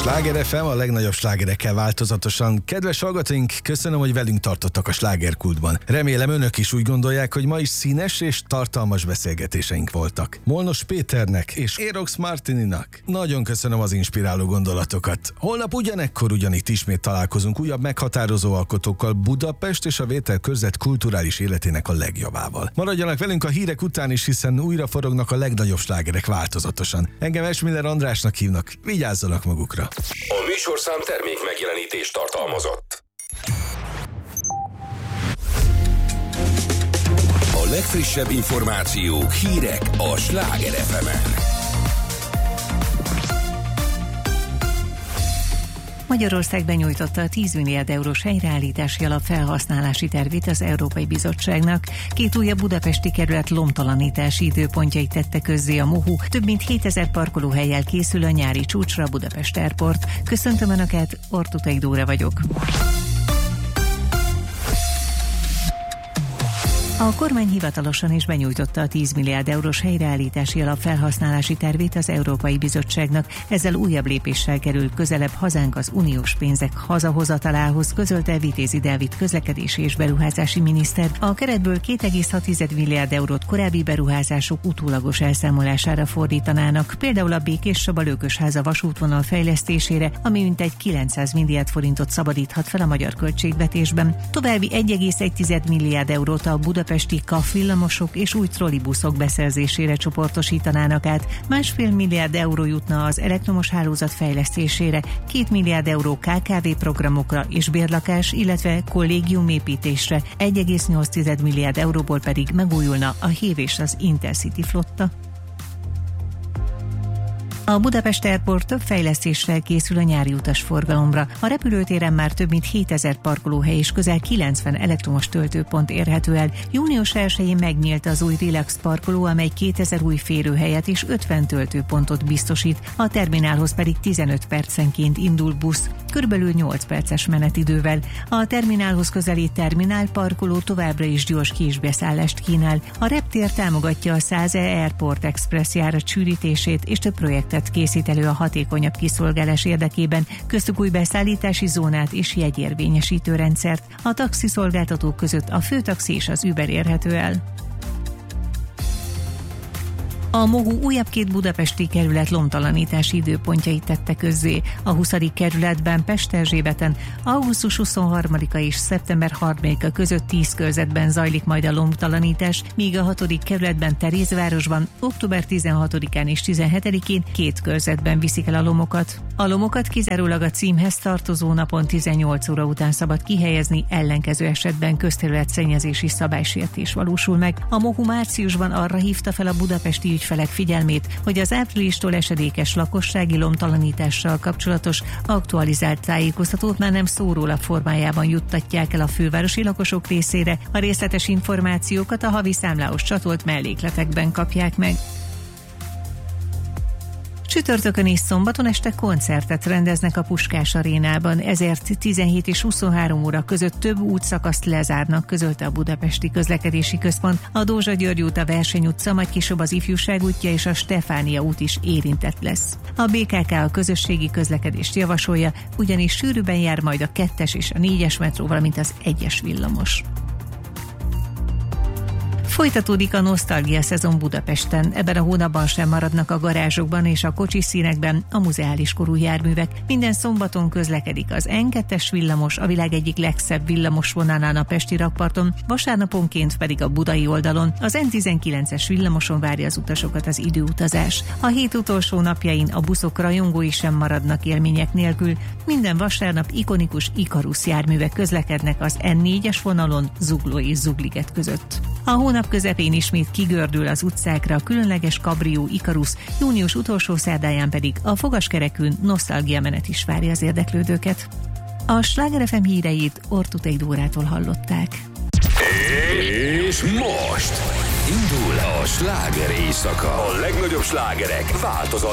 Sláger FM, a legnagyobb slágerekkel változatosan. Kedves hallgatóink, köszönöm, hogy velünk tartottak a slágerkultban. Remélem önök is úgy gondolják, hogy ma is színes és tartalmas beszélgetéseink voltak. Molnos Péternek és Erox Martininak nagyon köszönöm az inspiráló gondolatokat. Holnap ugyanekkor ugyanitt ismét találkozunk újabb meghatározó alkotókkal Budapest és a Vételkörzet kulturális életének a legjobbával. Maradjanak velünk a hírek után is, hiszen újra forognak a legnagyobb slágerek változatosan. Engem Esmiller Andrásnak hívnak, vigyázzanak magukra. A műsorszám termék megjelenítést tartalmazott. A legfrissebb információk, hírek a Sláger FM-en. Magyarország benyújtotta a 10 milliárd eurós helyreállítási alap felhasználási tervét az Európai Bizottságnak. 2 újabb budapesti kerület lomtalanítási időpontjait tette közzé a MOHU. Több mint 7000 parkolóhellyel készül a nyári csúcsra a Budapest Airport. Köszöntöm Önöket, Ortutai Dóra vagyok. A kormány hivatalosan is benyújtotta a 10 milliárd eurós helyreállítási alap felhasználási tervét az Európai Bizottságnak. Ezzel újabb lépéssel kerül közelebb hazánk az uniós pénzek hazahozatalához, közölte Vitézi Dávid közlekedési és beruházási miniszter. A keretből 2,6 milliárd eurót korábbi beruházások utólagos elszámolására fordítanának, például a Békés-Csaba-Lőkösháza vasútvonal fejlesztésére, ami mintegy 900 milliárd forintot szabadíthat fel a magyar költségvetésben. További 1,1 milliárd eurót a budapesti KAF villamosok és új trollibuszok beszerzésére csoportosítanának át, 1,5 milliárd euró jutna az elektromos hálózat fejlesztésére, 2 milliárd euró KKV programokra és bérlakás, illetve kollégiumépítésre, 1,8 milliárd euróból pedig megújulna a HÉV és az Intercity flotta. A Budapest Airport több fejlesztéssel készül a nyári utasforgalomra. A repülőtéren már több mint 7000 parkolóhely és közel 90 elektromos töltőpont érhető el. Június 1-én megnyílt az új Relax parkoló, amely 2000 új férőhelyet és 50 töltőpontot biztosít, a terminálhoz pedig 15 percenként indul busz, körülbelül 8 perces menetidővel. A terminálhoz közeli terminálparkoló továbbra is gyors kisbeszállást kínál. A reptér támogatja a 100 Airport Express járat sűrítését és több projektet készít elő a hatékonyabb kiszolgálás érdekében, köztük új beszállítási zónát és jegyérvényesítő rendszert. A taxiszolgáltatók között a főtaxi és az Uber érhető el. A MOHU újabb 2 budapesti kerület lomtalanítási időpontjait tette közzé. A 20. kerületben Pesterzsébeten augusztus 23-a és szeptember 3-a között 10 körzetben zajlik majd a lomtalanítás, míg a 6. kerületben Terézvárosban október 16-án és 17-én 2 körzetben viszik el a lomokat. A lomokat kizárólag a címhez tartozó napon 18 óra után szabad kihelyezni, ellenkező esetben közterületszennyezési szabálysértés valósul meg. A MOHU márciusban arra hívta fel a budapesti ügyfelek figyelmét, hogy az áprilistól esedékes lakossági lomtalanítással kapcsolatos aktualizált tájékoztatót már nem szórólap formájában juttatják el a fővárosi lakosok részére, a részletes információkat a havi számlához csatolt mellékletekben kapják meg. Csütörtökön és szombaton este koncertet rendeznek a Puskás arénában, ezért 17 és 23 óra között több útszakaszt lezárnak, közölte a Budapesti Közlekedési Központ. A Dózsa György út, a Verseny utca, majd később az Ifjúság útja és a Stefánia út is érintett lesz. A BKK a közösségi közlekedést javasolja, ugyanis sűrűbben jár majd a 2-es és a 4-es metró, valamint az 1-es villamos. Folytatódik a nosztalgia szezon Budapesten. Ebben a hónapban sem maradnak a garázsokban és a kocsiszínekben a muzeális korú járművek. Minden szombaton közlekedik az N2-es villamos, a világ egyik legszebb villamos vonalán a pesti rakparton, vasárnaponként pedig a budai oldalon. Az N19-es villamoson várja az utasokat az időutazás. A hét utolsó napjain a buszok rajongói sem maradnak élmények nélkül. Minden vasárnap ikonikus Ikarus járművek közlekednek az N4-es vonalon Zugló és Zugliget között. A hónap közepén ismét kigördül az utcákra a különleges kabrió Ikarus, június utolsó szerdáján pedig a fogaskerekűn nosztalgia menet is várja az érdeklődőket. A Sláger FM híreit Ortutai Dórától hallották. És most indul a sláger éjszaka. A legnagyobb slágerek változatlan